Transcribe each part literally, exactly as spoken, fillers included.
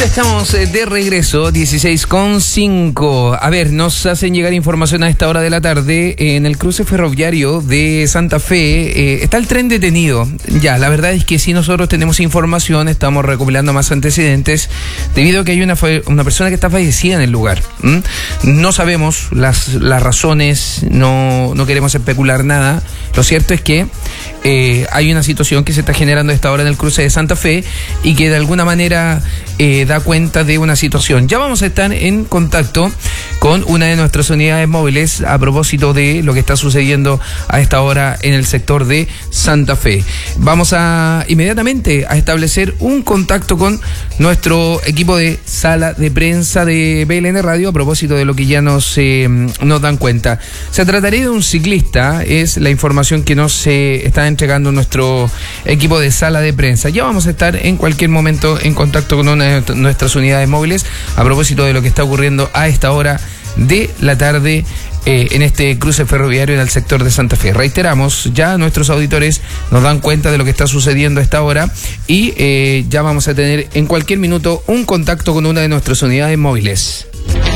Ya estamos de regreso, dieciséis con cinco. A ver, nos hacen llegar información a esta hora de la tarde. En el cruce ferroviario de Santa Fe eh, está el tren detenido. Ya, la verdad es que sí, nosotros tenemos información, estamos recopilando más antecedentes, debido a que hay una, una persona que está fallecida en el lugar. ¿Mm? No sabemos las, las razones, no, no queremos especular nada. Lo cierto es que eh, hay una situación que se está generando a esta hora en el cruce de Santa Fe y que de alguna manera eh, da cuenta de una situación. Ya vamos a estar en contacto con una de nuestras unidades móviles a propósito de lo que está sucediendo a esta hora en el sector de Santa Fe. Vamos a inmediatamente a establecer un contacto con nuestro equipo de sala de prensa de B L N Radio a propósito de lo que ya nos, eh, nos dan cuenta. Se trataría de un ciclista, es la información que nos eh, está entregando nuestro equipo de sala de prensa. Ya vamos a estar en cualquier momento en contacto con una de nuestras unidades móviles a propósito de lo que está ocurriendo a esta hora de la tarde eh, en este cruce ferroviario en el sector de Santa Fe. Reiteramos, ya nuestros auditores nos dan cuenta de lo que está sucediendo a esta hora y eh, ya vamos a tener en cualquier minuto un contacto con una de nuestras unidades móviles.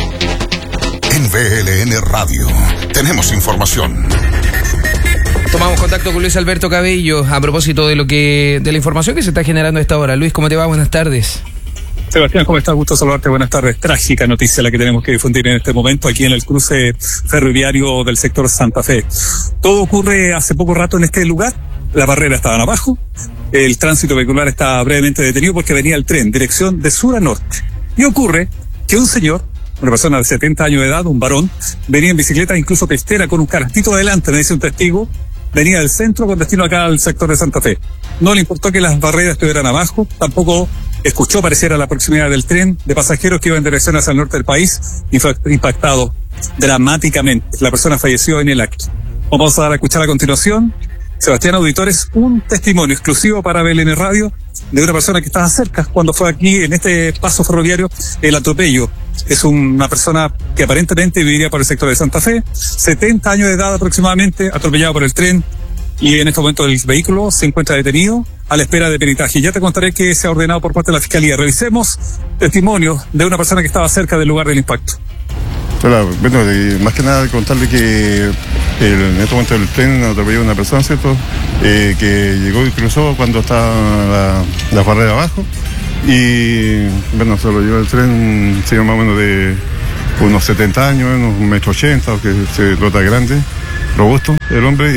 En B L N Radio tenemos información. Tomamos contacto con Luis Alberto Cabello a propósito de lo que de la información que se está generando a esta hora. Luis, ¿cómo te va? Buenas tardes. Sebastián, ¿cómo estás? Gusto saludarte, buenas tardes. Trágica noticia la que tenemos que difundir en este momento aquí en el cruce ferroviario del sector Santa Fe. Todo ocurre hace poco rato en este lugar. Las barreras estaban abajo, el tránsito vehicular estaba brevemente detenido porque venía el tren, dirección de sur a norte. Y ocurre que un señor, una persona de setenta años de edad, un varón, venía en bicicleta, incluso pestera, con un carastito adelante, me dice un testigo, venía del centro con destino acá al sector de Santa Fe. No le importó que las barreras estuvieran abajo, tampoco escuchó pareciera la proximidad del tren de pasajeros que iba en dirección hacia el norte del país y fue impactado dramáticamente. La persona falleció en el acto. Vamos a dar a escuchar a continuación, Sebastián, auditores, un testimonio exclusivo para B L N Radio de una persona que estaba cerca cuando fue aquí en este paso ferroviario el atropello. Es una persona que aparentemente viviría por el sector de Santa Fe, setenta años de edad aproximadamente, atropellado por el tren, y en este momento el vehículo se encuentra detenido a la espera de peritaje. Ya te contaré que se ha ordenado por parte de la Fiscalía. Revisemos testimonio de una persona que estaba cerca del lugar del impacto. Hola, bueno, eh, más que nada contarle que el, en este momento el tren atropelló a una persona, ¿cierto? Eh, que llegó y cruzó cuando estaba la, la barrera abajo. Y bueno, se lo llevó el tren, un señor más o menos de unos setenta años, unos un metro ochenta, que se nota grande, robusto el hombre,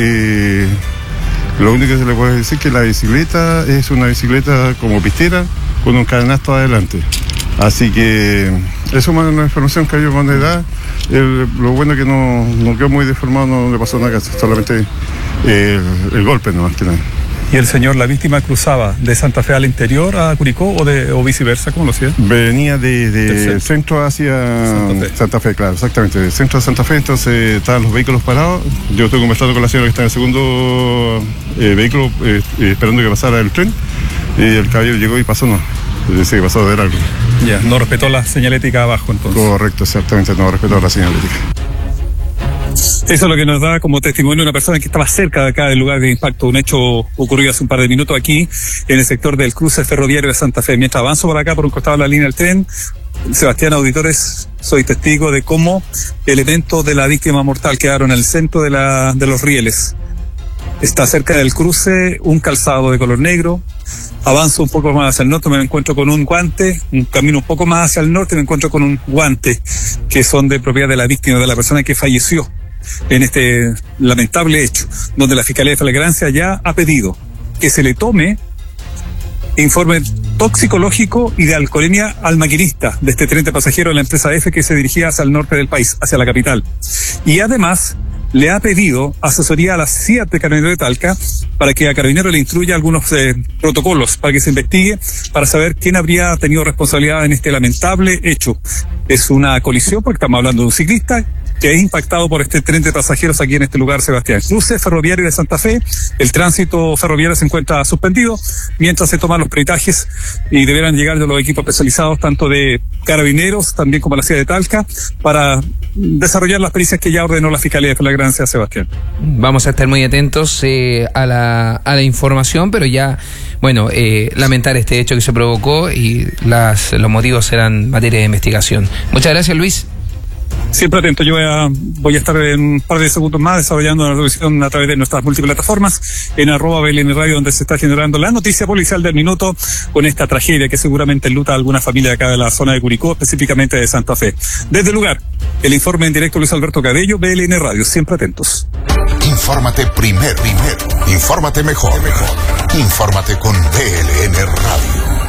y lo único que se le puede decir es que la bicicleta es una bicicleta como pistera con un cadenasto adelante. Así que eso es una información que ellos van a dar. El, lo bueno es que no, no quedó muy deformado, no le pasó nada, solamente el, el golpe, no más que nada. ¿Y el señor, la víctima, cruzaba de Santa Fe al interior a Curicó o de o viceversa? ¿Cómo lo hacía? Venía de, de centro. centro hacia Santa Fe. Santa Fe, claro, exactamente. Del centro de Santa Fe, entonces estaban los vehículos parados. Yo estoy conversando con la señora que está en el segundo eh, vehículo, eh, eh, esperando que pasara el tren. Y el caballero llegó y pasó, no. Dice que pasó de largo. Ya, no respetó la señalética abajo, entonces. Correcto, exactamente, no respetó la señalética. Eso es lo que nos da como testimonio una persona que estaba cerca de acá del lugar de impacto, un hecho ocurrido hace un par de minutos aquí en el sector del cruce ferroviario de Santa Fe. Mientras avanzo por acá por un costado de la línea del tren, Sebastián, auditores, soy testigo de cómo elementos de la víctima mortal quedaron en el centro de, la, de los rieles. Está cerca del cruce un calzado de color negro. Avanzo un poco más hacia el norte, me encuentro con un guante, un camino un poco más hacia el norte, me encuentro con un guante que son de propiedad de la víctima, de la persona que falleció en este lamentable hecho, donde la Fiscalía de Flagrancia ya ha pedido que se le tome informe toxicológico y de alcoholemia al maquinista de este tren de pasajeros de la empresa F que se dirigía hacia el norte del país, hacia la capital. Y además le ha pedido asesoría a la C I A T de Carabineros de Talca para que a Carabineros le instruya algunos eh, protocolos para que se investigue, para saber quién habría tenido responsabilidad en este lamentable hecho. Es una colisión porque estamos hablando de un ciclista que es impactado por este tren de pasajeros aquí en este lugar, Sebastián. Cruce ferroviario de Santa Fe, el tránsito ferroviario se encuentra suspendido mientras se toman los peritajes y deberán llegar de los equipos especializados tanto de carabineros también como la ciudad de Talca para desarrollar las pericias que ya ordenó la Fiscalía de Flagrancia, Sebastián. Vamos a estar muy atentos eh, a, la, a la información, pero ya, bueno, eh, lamentar este hecho que se provocó y las, los motivos serán materia de investigación. Muchas gracias, Luis. Siempre atento, yo voy a, voy a estar en un par de segundos más desarrollando una revisión a través de nuestras multiplataformas en arroba B L N Radio, donde se está generando la noticia policial del minuto con esta tragedia que seguramente enluta a alguna familia acá de la zona de Curicó, específicamente de Santa Fe. Desde el lugar, el informe en directo Luis Alberto Cabello, B L N Radio, siempre atentos. Infórmate primero, primero. Infórmate mejor, mejor. Infórmate con B L N Radio.